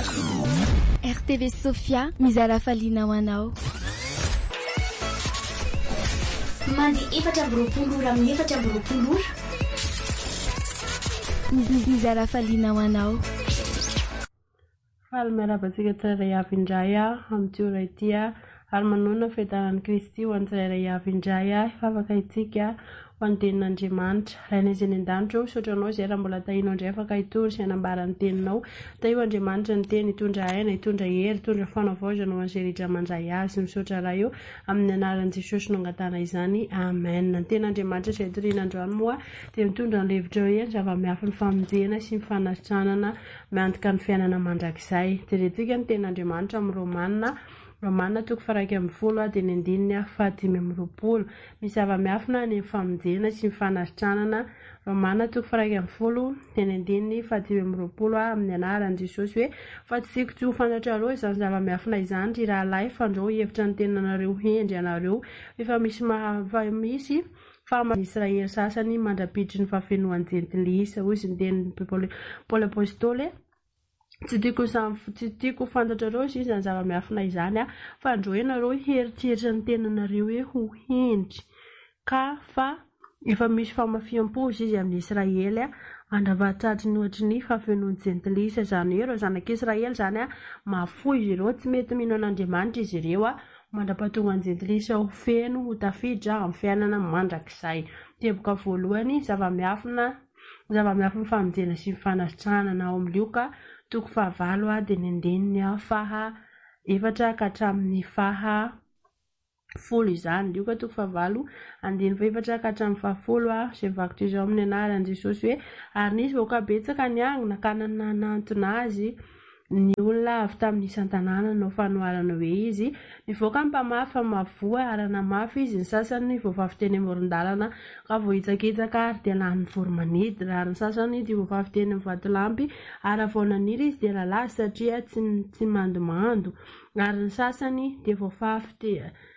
RTV Sofia mizara faliana ho anao. Mandy efatra amby roapolo ora amin'ny efatra amby roapolo ora. Mizara faliana ho anao. Faly miarabantsika tsirairay avy indray amin'ity ora ity ary manona fetanan'i Kristy ho an'ny tsirairay avy indray efa afaka itsika ho an'ny tenin'Andriamanitra. Raina izay ny an-danitra sotranao izay raha mbola tahinao indray afaka hitory sy hanambarany teninao. Taio Andriamanitra ny teny hitondra aina, hitondra hery, hitondra fanavaozana ho an'izay rehetra mandray azy. Misaotra raha io amin'ny anaran'i Jesosy no angatana izany. Amen. Ny tenin'Andriamanitra izay toriana androany moa dia mitondra ny levitra hoe ny zava-miafy ny famonjena sy ny fanasitranana miantoka ny fiainana mandrakizay. Jerentsika ny tenin'Andriamanitra amin'ny Romanina toko faraika amin'ny folo dia ny andininy fahadimy amin'ny roapolo. Misy zava-miafina ny famonjena sy ny fanasitranana. Romanina toko faraika amin'ny folo dia ny andininy fahadimy amin'ny roapolo amin'ny anaran'i Jesosy hoe fa tsy siko tsy ho fantatra reo izany zava-miafina izany ry rahalahy fandrao hevitra ny tenanareo hendry anareo efa misy Israely sasany mandrapitry ny fafenoan'ny jentilisa hoy ny tenin'ny Paoly apôstôly. Tsy tiako fantatrareo sy izany zava-miafina izany fa androenareo heritreritra ny tenanareo hoe ho hendry ka fa efa misy famafiam-po izy amin'ny Israely andravahatratry ny ohatra ny fafenoan'ny jentilisa izany hoe ireo zanak'Israely izany mahafoy izy ireo tsy mety mino an'Andriamanitra izy ireo mandrapahatonga ny jentilisa ho feno ho tafiditra amin'ny fiainana mandrakizay. Teboka voalohany zava-miafina famonjena sy fanasitranana ao amin'ny Lioka toko fahavalo dia ny andininy faha efatra ka hatramin'ny faha folo izany. Lioka toko fahavalo andininy faha efatra ka hatramin'ny faha folo izay vakotra izao amin'ny anaran'i Jesosy hoe ary nisy vahoaka betsaka niangona ka nanantona azy ny olona avy tamin'ny isan-tanàna no fanoharana hoe izy nivoaka ny mpamafy fa mavoa arana mafy izy. Ny sasany voavavy teny amoron-dalana ka vohitsakitsaka ary dia lany voromanidina ary ny sasany dia voavavy teny amin'ny vatolampy ary vao naniry izy dia lalahy satria tsy mandomando ary ny sasany dia voavavy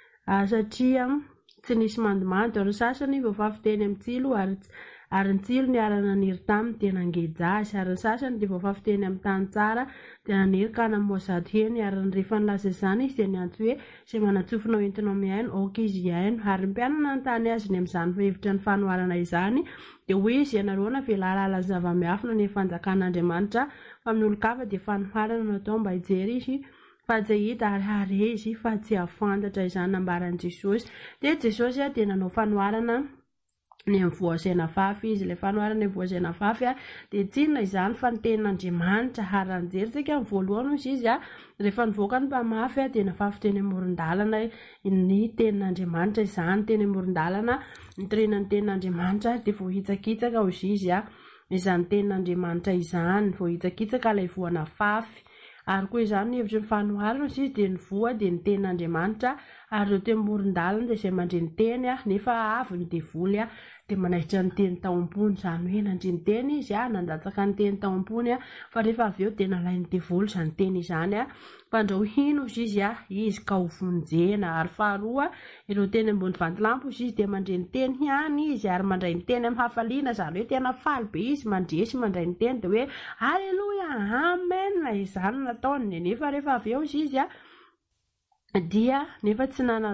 satria tsy nisy mandomando ary ny sasany voavavy teny amin'ny tsilo ary ny tsilo ny ara naniry taminy dia nangeja azy ary ny sasany dia voavavy teny amin'ny tany tsara dia naniry ka namoazady heny ary ny rehefa nilaza izany izy dia niantso hoe izay manatsofina entinao miaino aoka izy hiaino ary ny mpianana ny tany azy ny amin'izany hevitra ny fanoharana izany dia hoy izy ianareo navelarala ny zava-miafina ny fanjakan'Andriamanitra fa amin'ny olon-kafa dia fanoharana natao mba hijery izy fa tsy hita ary izy fa tsy afantatra izany nambaran'i Jesosy. Dia Jesosy dia nanao fanoharana ny voasaina fafy izy ilay fanoharana ny voasaina fafy dia tsinona izany fa ny tenin'Andriamanitra ary anjerisika ny voalohany izy rehefa nivoaka ny mpamafy dia nafafy teny amoron-dalana ny tenin'Andriamanitra izany teny amoron-dalana nitorina ny tenin'Andriamanitra dia voahitsakitsaka hozy izy izany tenin'Andriamanitra izany voahitsakitsaka ilay voana fafy ary koa izany ny hevitra ny fanoharana izy dia ny voa dia ny tenin'Andriamanitra ary ireo teny amoron-dalana dia izay mandre ny teny nefa avy ny devoly dia manaitra ny teny tao-am-pony izany hoe nandre ny teny izy nandatsaka ny teny tao-am-pony fa rehefa avy eo dia nalay ny devoly izany teny izany fandrao hino izy ka ho vonjena ary faharoa ireo teny ambony vatolampy izy dia mandre ny teny ihany izy ary mandray ny teny amin'ny hafaliana izany hoe tena faly be izy mandresy mandray ny teny dia hoe aleluia amen izany nataony nefa rehefa avy eo izy dia nefa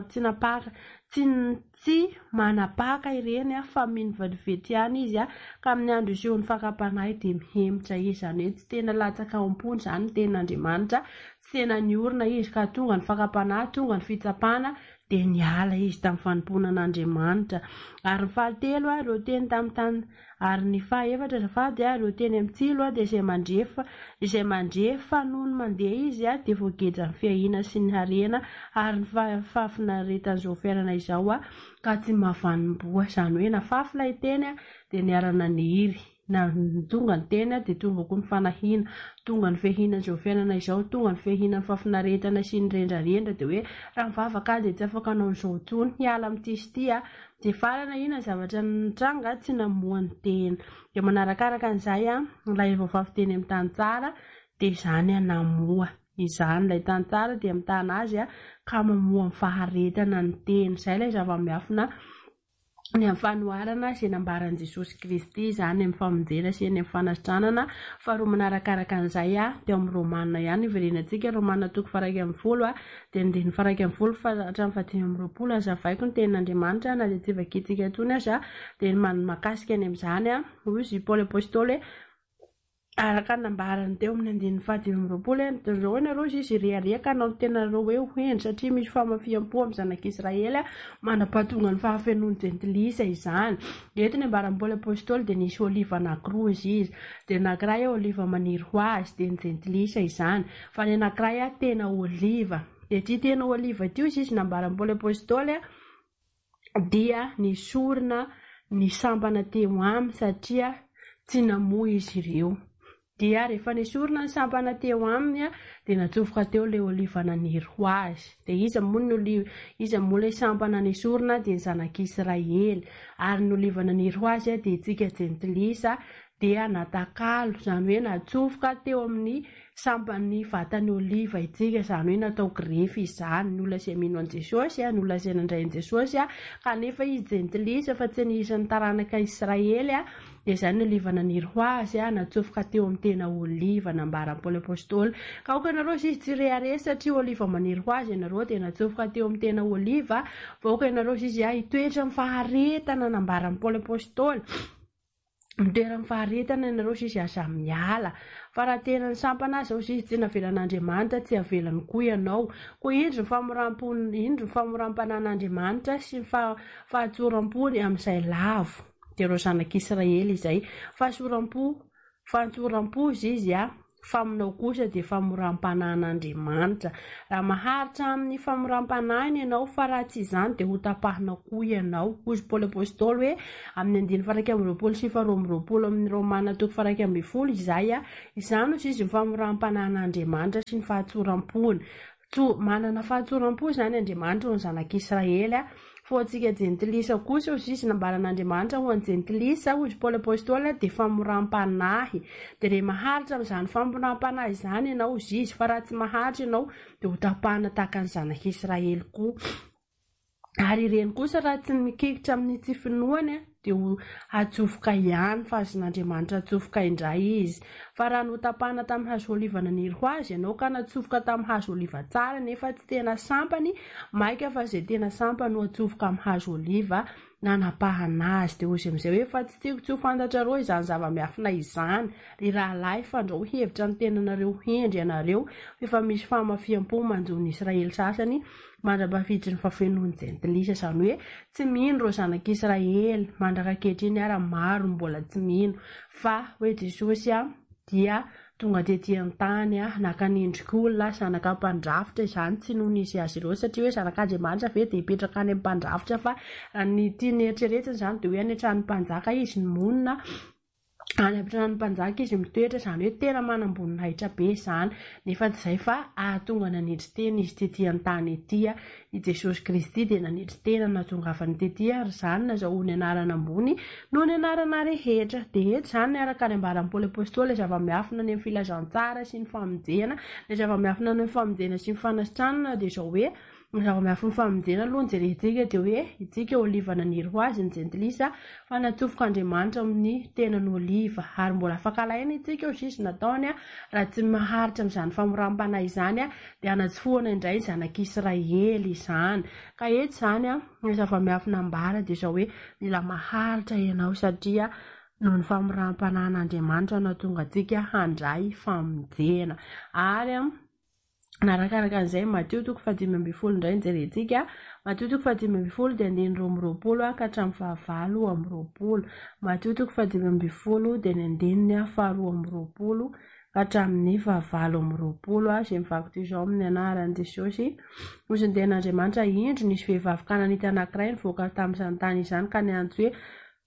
tsy manapaka ireny fa mino vadivety ihany izy ka amin'ny andro isehony fakapanahy dia mihemitra izy izany hoe tsy tena latsaka ao am-pony izany ny tenin'Andriamanitra tsy tena niorina izy ka tonga ny fakapanahy tonga ny fitsapana dia niala izy tamin'ny fanompoana an'Andriamanitra. Ary ny fahatelo ireo teny tamin'ny tany ary ny fahaefatra zafady ireo teny amin'ny tsilo dia izay mandrefa noho ny mandeha izy dia voageja ny fiahina sy ny harena ary ny fafinaretan'izao fiainana izao ka tsy mahavanimboa izany hoe nafafy ilay teny dia niarana nihiry na tonga ny teny dia tonga koa ny fanahina tonga ny fiahinan'izao fiainana izao tonga ny fiahinan'ny fafinaretana sy ny rendrarendra dia hoe raha mivavaka dia tsy afaka anao n'izao tsony hiala amin'ity sy ity dia farana ina zavatra nitranga tsy namoa ny teny dia manarakaraka an'izay ilay voavavy teny amin'ny tany tsara dia izany namoa izany ilay tany tsara dia mitana azy ka mamoa ny faharetana ny teny izay ilay zava-miafina ny amin'ny fanoharana sy nambaran'i Jesosy Kristy zany amin'ny famonjena sy ny fanasitranana faharoa manarakaraka an'izay dia amin'ny Romanina ihany iverenantsika Romanina toko faraika amin'ny folo dia ny diny faraika amin'ny folo hatramin'ny fahatelo amby roapolo azavaiko ny tenin'Andriamanitra na dia tsy vakitsika etsony aza dia makasika any amin'izany hoy izy Paoly apôstôly araka nambarany teo amin'ny andin'ny fahatelo amby roapolo zao ianareo izy reharehaka anao tenareo hoe hoendry satria misy famafiam-po amin'ny zanak'Israely manam-pahatonga ny fahafenoan'ny jentilisa izany. Eto ny ambaran'ny Paoly apôstôly dia nisy oliva anankiroa izy dia anankiray oliva maniry ho azy dia ny jentilisa izany fa ny anankiray tena oliva dia ity tena oliva ity izy nambaran'ny Paoly apôstôly dia nisorona ny sampana teo aminy satria tsy namoy izy ireo. Dia rehefa nisorona ny sampana teo aminy dia natsofoka teo ilay oliva naniry ho azy. Dia iza moa ilay sampana nisorona dia ny zanak'Israely ary ny oliva naniry ho azy dia itsika jentilisa dia natakalo izany hoe natsofoka teo amin'ny sampany vatany oliva itsika izany hoe natao grefy izany ny olona izay mino an'i Jesosy ny olona izay nandray an'i Jesosy kanefa izy jentilisa fa tsy nisan'ny taranaka Israely dia izany ny oliva naniry ho azy natsofoka teo amin'ny tena oliva nambaran'ny Paoly apôstôly ka aoka ianareo izy tsy rehareha satria oliva maniry ho azy ianareo dia natsofoka teo amin'ny tena oliva fa aoka ianareo izy hitoetra amin'ny faharetana nambaran'ny Paoly apôstôly mitoera amin'ny faharetana ianareo izy aza miala fa raha tena ny sampana zao izy tsy navelan'Andriamanitra tsy avelany koa ianao koa indro ny famoram-panan'Andriamanitra sy ny fahatsoram-pony amin'izay lavo dia ireo zanak'Israely izay fahatsoram-po izy faminao kosa dia famoram-panan'Andriamanitra raha maharitra amin'ny famoram-panahiny ianao fa raha tsy izany dia ho tapahinao koa ianao hoy Paoly apôstôly hoe amin'ny andiny faraika amby roapolo sy faharoa amby roapolo amin'ny Romanina toko faraika amby folo izay izany izy ny famoram-panan'Andriamanitra sy ny fahatsoram-pony manana fahatsoram-po zany Andriamanitra ho ny zanak'Israely fa antsika jentilisa kosa izy nambaran'Andriamanitra ho an'ny jentilisa hoy Paoly apôstôly dia famoram-panahy dia rehefa maharitra amin'izany famoram-panahy izany ianao izy fa raha tsy maharitra ianao dia ho tapahana tahaka ny zanak'Israely koa ary ireny kosa raha tsy mikikitra amin'ny tsy finoany dia ho atsofoka ihany fa azon'Andriamanitra atsofoka indray izy fa raha no tapahana tamin'ny hazo oliva naniry ho azy ianao ka natsofoka tamin'ny hazo oliva tsara nefa tsy tena sampany maika fa izay tena sampany no atsofoka amin'ny hazo oliva nanapahana azy dia ozy amin'izay hoe fa tsy tiako tsy ho fantatrareo izany zava-miafina izany ry rahalahy fandrao hevitra ny tenanareo hendry ianareo efa misy famafiam-po manjon'ny Israely sasany mandrapafiditry ny fafenoan'ny jentilisa izany hoe tsy mino ireo zanak'Israely mandraka ankehitriny ary maro mbola tsy mino fa hoe Jesosy dia tonga tetỳ an-tany nakanindrika olona zanaka mpandrafitra izany tsy noho izy azy ireo satria hoe zanak'Andriamanitra ve dia hipetraka any amin'ny mpandrafitra fa ny tiany eritreretina izany dia hoe any an-tranon'ny mpanjaka izy ny monina any am-tranon'ny mpanjaka izy mitoetra izany hoe tena manam-boninahitra be izany nefa tsy izay fa tonga nanidry tena izy tetỳ an-tany ety i Jesosy Kristy dia nanidry tena nahatongavany tetỳ ary izany nazahoany anarana ambony noho ny anarana rehetra dia eto izany araka ny ambaran'ny Paoly apôstôly zava-miafina ny amin'ny filazantsara sy ny famonjena ny zava-miafina ny famonjena sy ny fanasitranana dia izao hoe ny zava-miafina ny famonjena aloha ny jerentsika dia hoe itsika oliva naniry ho azy ny jentilisa fa natsofoka Andriamanitra amin'ny tenany oliva ary mbola afaka alahina itsika izy nataony raha tsy maharitra amin'izany famoram-panahy izany dia anatsifohana indray zanak'Israely izany ka eto izany ny zava-miafina ambara dia izao hoe mila maharitra ianao satria noho ny famoram-panahyn'Andriamanitra no tonga antsika handray famonjena ary narakaraka an'izay Mateo toko 5:10 indray nijerentsika Mateo toko 5:10 dia andiny 2:20 ka hatramin'ny 9:20 Mateo toko 5:10 dia ny andininy 2:20 ka hatramin'ny 9:20 izay mivaky izao amin'ny anaran'i Jesosy ozy ny ten'Andriamanitra indro nisy vehivavy kananita anankiray nivoaka tamin'izany tany izany ka niantso hoe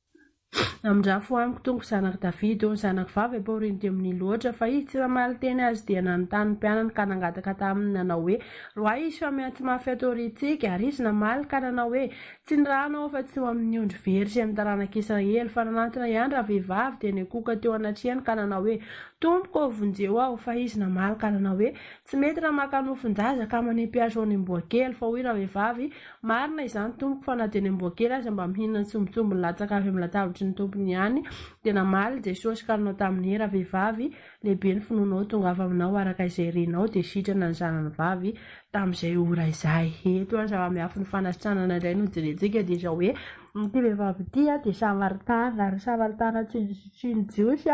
Namindrafo amiko tongo zanak David o zanak vavy apaoriny teo amin'ny loatra fa izy tsy namaly teny azy dia nanontany mpianany ka nangataka taminy nanao hoe roa izy fa miantsy mafy atoritsika ary izy namaly ka nanao hoe tsy ny rano fa tsy ho amin'ny ondry very sy amin'ny taranak'Israely fa nanantona ihany raha vehivavy dia nikoka teo anatrehany ka nanao hoe tompoko vonjeo aho fa izy namaly karana hoe tsy mety raha makanofon-jaza ka manimpiazo ao any amboakely fa hoy raha vehivavy marina izany tompoko fa na dia ny amboakely aza mba mihinana tsombotsombo latsaka avy amin'ny latabotry ny tompony ihany dia namaly Jesosy karanao tamin'ny raha vehivavy lehibe ny finoanao tonga avy aminao araka izay renao dia sitrana ny zanany vavy tamin'izay ora izay. Eto ny zava-miafy ny fanasitranana indray no jeretsika dia izao hoe ity vehivavy ity dia Samaritana ary Samaritana tsy ny Jiosy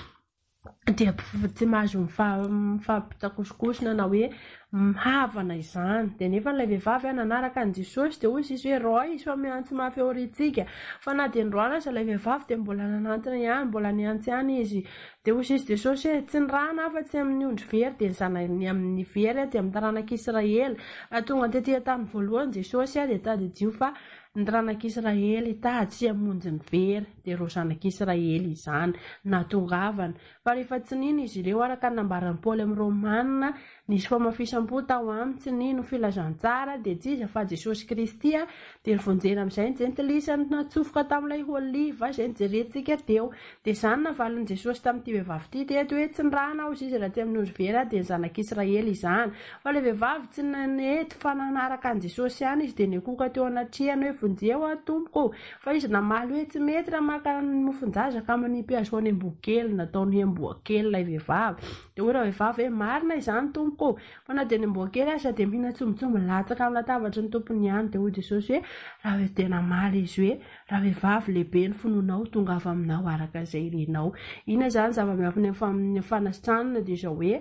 dia tsy mahazo mifampitakosokosona na hoe havana izany dia nefa ilay vehivavy nanaraka ny Jesosy dia hoy izy hoe roa izy fa miantso mafy aoritsika fa na dia ndroana aza ilay vehivavy dia mbola nanantona ihany mbola niantso ihany izy dia hoy izy Jesosy hoe tsy ny rana afa-tsy amin'ny ondry very dia ny amin'ny very dia amin'ny taranak'Israely tonga tetỳ tany voalohany Jesosy dia tady dio fa ny taranak'Israely tady sy hamonjy ny very dia ireo zanak'Israely izany natongavana fa rehefa tsy nino izy ireo araka nambaran'ny Paoly amin'ny Romanina nisy famafisam-po tao aminy tsy nino filazantsara dia tsy iza fa Jesosy Kristy dia nivonjena amin'izay ny jentilisany natsofoka tamin'ilay oliva izay nijerentsika teo dia izany navaliny Jesosy tamin'ity vehivavy ity teto hoe tsy ny rana aho izy raha tsy amin'ny ondry very dia ny zanak'Israely izany fa ilay vehivavy tsy nanety fa nanaraka an Jesosy ihany izy dia nikoka teo anatrehany hoe vonjeo aho tompoko fa izy namaly hoe tsy mety raha maka mofonjaza ka manimpy azy ho any amboakely nataony amboakely ilay vehivavy dia hoy raha vehivavy hoe marina izany tompoko fa na dia ny amboakely aza dia mihina tsombotsombo latsaka amin'ny latabatra ny tompony ihany dia hoy Jesosy hoe raha dia namaly izy hoe raha vehivavy lehibe ny finoanao tonga avy aminao araka izay renao. Ina zany zava-miafy ny fanasitranana dia izao hoe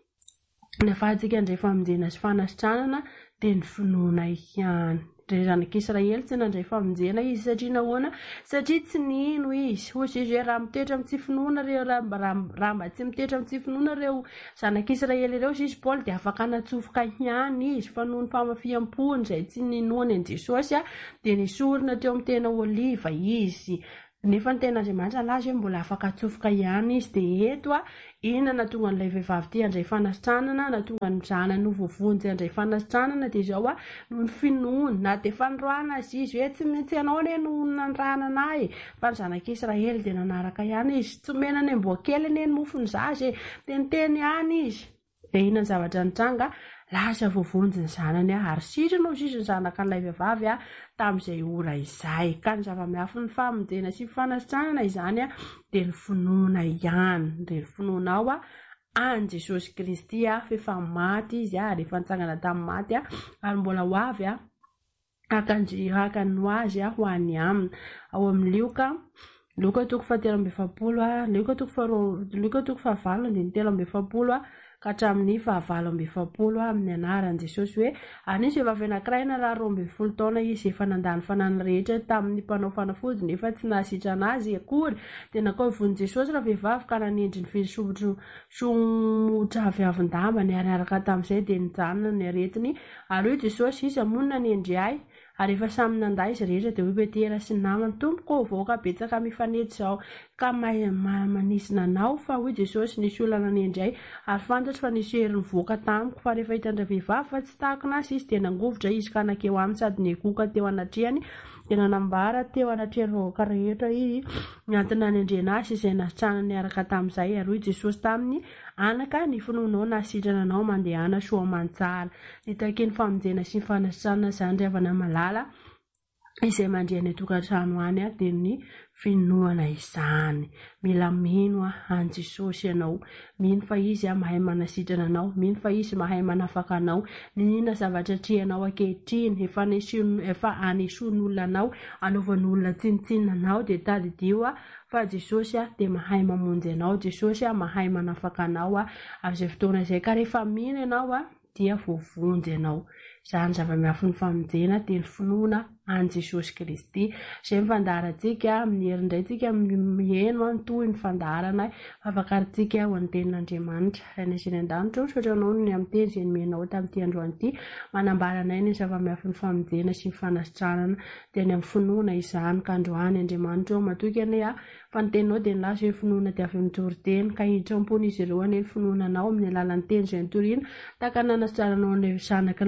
nefahantsika indray famonjena sy fanasitranana dia ny finoana ihany. Ry zanak'Israely tsy nandray famonjena izy satria nahoana satria tsy nino izy hoy izy hoe raha mitoetra amin'ny tsy finoana ireo raha mba tsy mitoetra amin'ny tsy finoana ireo zanak'Israely ireo izy Paoly dia afaka natsofoka ihany izy fa noho ny famafiam-pony izay tsy ninoany an Jesosy dia nisorona teo amin'ny tena oliva izy nefa ny tena Andriamanitra laza hoe mbola afaka atsofoka ihany izy dia eto ina natonga n'ilay vehivavy ity andray fanasitranana natonga ny zanany ho vovonjy andray fanasitranana dia izao no ny finoana na dia fandroana azy izy hoe tsy maintsy ianao ne no nandrana anahy fa ny zanak'Israely dia nanaraka ihany izy tsy omena ny amboakely ne ny mofony zaza dia niteny ihany izy dia ina ny zavatra nitranga lasa vovonjy ny zanany ary sitrana ho sisy ny zanakan'ilay vehivavy tamin'izay ora izay ka ny zava-miafy ny famonjena sy fanasitranana izany dia ny finoana ihany dia ny finoana ao an Jesosy Kristy fefa maty izy ary efa nitsangana tamin'ny maty ary mbola ho avy haka ny ho azy ho any aminy ao amin'ny Luka toko 13 Luka toko 7 ka hatramin'ny 7 amin'ny anaran'i Jesosy hoe anisy vehivavy anankiray na 12 taona izy efa nandany fanany rehetra tamin'ny mpanao fanafody nefa tsy nahasitrana azy akory dia nakao ivony Jesosy raha vehivavy ka nanendry ny somotra viavin-dambany ary araka tamin'izay dia nijanona ny aretiny ary hoy Jesosy izy monina nanendry ahy ary efa samy nanday izy rehetra dia hoy Petera sy ny namany tompoko voaka betsaka mifanety izao ka manisy nanao fa hoy Jesosy nisy olona nanendry ahy ary fantatro fa nisy herin'ny voaka tamiko fa rehefa hitandra vehivavy fa tsy tahako nasy izy dia nangovotra izy ka nakeo aminy sady nikoka teo anatrehany dia nanambara teo anatrehany voaka rehetra izy miantona nanendrena azy izay nasitranany araka tamin'izay ary hoy Jesosy taminy anaka ny finoanao nasitrana anao mandehana soa aman-tsara nitaky ny famonjena sy ny fanasitranana izany ry havana malala izay mandrihana tokantrano any dia ny finoana izany mila mino an Jesosy ianao mino fa izy mahay manasitrana anao mino fa izy mahay manafaka anao ninona zavatra trehanao ankehitriny efa anesoan'olona anao anaovan'olona tsinitsinina anao dia tady dio fa Jesosy dia mahay mamonjy anao Jesosy mahay manafaka anao amin'izay fotoana izay ka rehefa mino ianao dia voavonjy ianao izany zava-miafy ny famonjena dia ny finoana an Jesosy Kristy izay mifandarantsika amin'ny herindrayntsika miheno antoy ny fandarana afakarintsika ho antenin'Andriamanitra raina izay an-danitra sotranao ny amin'ny teny izay nomenao tamin'ity androany ity manambaranay ny zava-miafy ny famonjena sy ny fanasitranana dia ny amin'ny finoana izany ka androany Andriamanitra matoky anay fa ny teninao dia nilaza hoe finoana dia avy mitoro-teny ka hiditra ampony izy ireo any finoana anao amin'ny alalan'ny teny izay nitoriana taka nanasitrananao ny zanakan'ilay vehivavy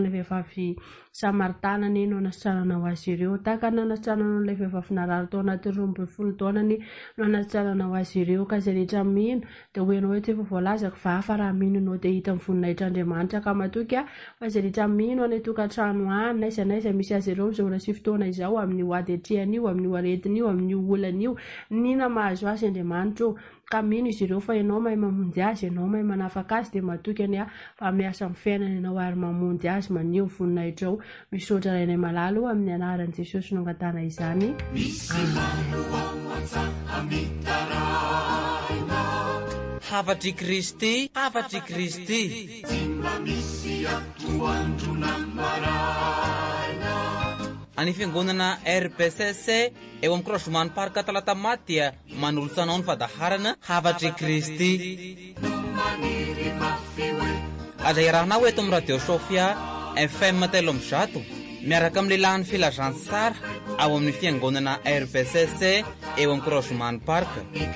avy Samartanany no anasitranana ho azy ireo. Tahaka nanasitranana ilay vehivavy narary tao anaty 12 taonany no anasitranana ho azy ireo. Ka izay rehetra mino dia hoenao hoe tsy efa voalazako va fa raha minonao dia hita mivoninahitran'Andriamanitra ka matoky fa izay rehetra mino any tokantrano any na izay misy azy ireo amin'izao 10 taona izao amin'io ady atrehany amin'io aretiny amin'io olana io nina mahazo azy Andriamanitra ka mino izy ireo fa ianao mahay mamonjy azy ianao mahay manafaka azy dia matoky any fa miasa amin'ny fiainana ianao ary mamonjy azy manio voninahitra ao. Misaotra rainay malalo amin'ny anaran'i Jesosy no angatana izany. Hafatry Kristy, hafatry Kristy. Any fiangonana RPCC eo amin'ny Croisement Park Talata maty dia manolotsanao ny fadaharana hafatry Kristy. Aza iarahanao eto amin'ny Radio Sofia FM 3 miaraka amin'ny lehilahin'ny filazantsara ao amin'ny fiangonana RPCC eo amin'ny Croisement Park.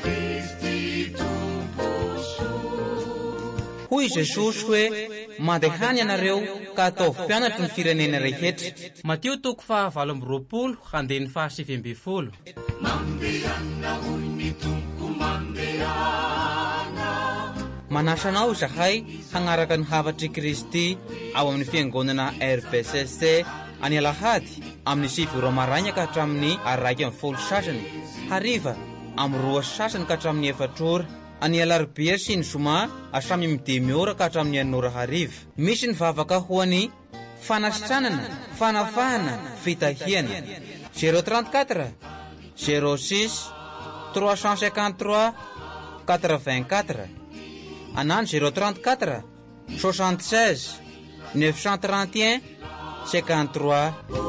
Hoy Jesosy hoe mandehany ianareo ka ataovy mpianatra ny firenena rehetra. Mateo 7:20 handeny 7:20. Manasanao izahay hagnaraka ny hafatry Kristy ao amin'ny fiangonana RPCC any Alahady amin'ny 7 maraina ka hatramin'ny 2:10 sasany, hariva amin'ny 2 sasany ka hatramin'ny 4 ora, any Alarobia sy ny Zoma samy amin'ny 10 ora ka hatramin'ny 1 ora hariva. Misy ny vavaka hoany fanasitranana, fanafahana, fitahiana. 034 06 353 84 anany 034 76 931 53.